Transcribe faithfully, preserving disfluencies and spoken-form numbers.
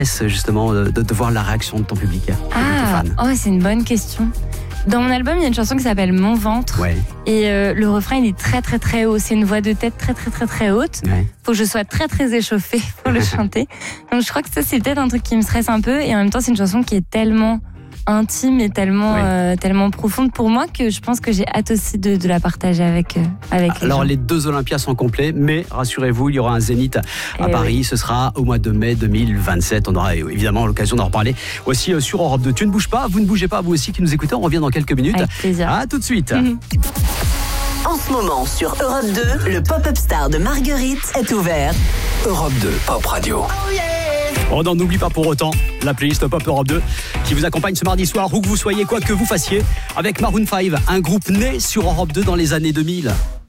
justement de, de voir la réaction de ton public, de Ah, tes fans. oh, c'est une bonne question. Dans mon album, il y a une chanson qui s'appelle Mon ventre. Ouais. Et euh, le refrain, il est très très très haut. C'est une voix de tête très très très très haute. Ouais. Faut que je sois très très échauffée pour le chanter. Donc je crois que ça, c'est peut-être un truc qui me stresse un peu. Et en même temps, c'est une chanson qui est tellement intime et tellement, Ouais. euh, tellement profonde pour moi que je pense que j'ai hâte aussi de, de la partager avec, euh, avec les Alors gens. les deux Olympias sont complets, mais rassurez-vous, il y aura un Zénith à Eh Paris. oui. Ce sera au mois de mai deux mille vingt-sept. On aura évidemment l'occasion d'en reparler aussi sur Europe deux. Tu ne bouges pas, vous ne bougez pas, vous aussi qui nous écoutez. On revient dans quelques minutes. Avec plaisir. À tout de suite. Mhm. En ce moment, sur Europe deux, le Pop-Up Star de Marguerite est ouvert. Europe deux, Pop Radio. On n'en oublie pas pour autant la playlist Pop Europe deux qui vous accompagne ce mardi soir, où que vous soyez, quoi que vous fassiez, avec Maroon cinq, un groupe né sur Europe deux dans les années deux mille.